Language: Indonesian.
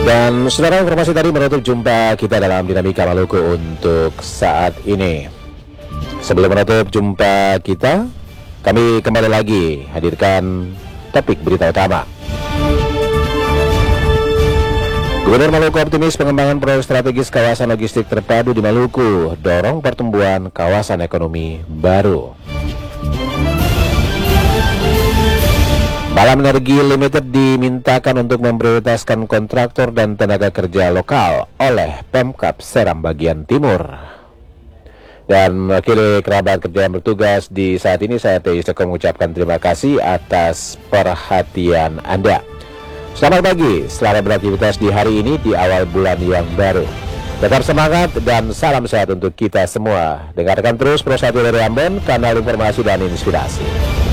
Dan saudara, informasi tadi menutup jumpa kita dalam Dinamika Maluku untuk saat ini. Sebelum menutup jumpa kita, kami kembali lagi hadirkan topik berita utama. Gubernur Maluku optimis pengembangan proyek strategis kawasan logistik terpadu di Maluku, dorong pertumbuhan kawasan ekonomi baru. Balam Energi Limited dimintakan untuk memprioritaskan kontraktor dan tenaga kerja lokal oleh Pemkab Seram bagian timur. Dan mewakili kerabat kerja yang bertugas di saat ini, saya Teh Isteko mengucapkan terima kasih atas perhatian Anda. Selamat pagi, selamat beraktivitas di hari ini di awal bulan yang baru. Tetap semangat dan salam sehat untuk kita semua. Dengarkan terus Pro 1 dari Ambon, kanal informasi dan inspirasi.